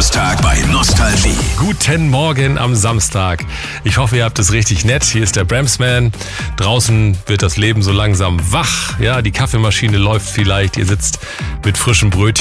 Samstag bei Nostalgie. Guten Morgen am Samstag. Ich hoffe, ihr habt es richtig nett. Hier ist der Bramsman. Draußen wird das Leben so langsam wach. Ja, die Kaffeemaschine läuft vielleicht. Ihr sitzt mit frischem Brötchen